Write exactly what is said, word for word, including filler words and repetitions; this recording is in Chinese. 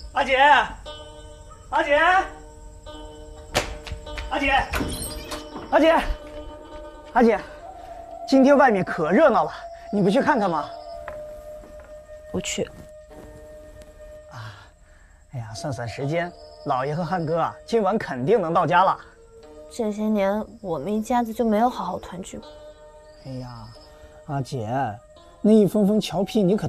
阿姐，阿姐，阿姐，阿姐，阿姐，今天外面可热闹了，你不去看看吗？ 不去。 啊，哎呀，算算时间，老爷和汉哥啊，今晚肯定能到家了。 这些年我们一家子就没有好好团聚过。 哎呀，阿姐，那一封封俏皮你可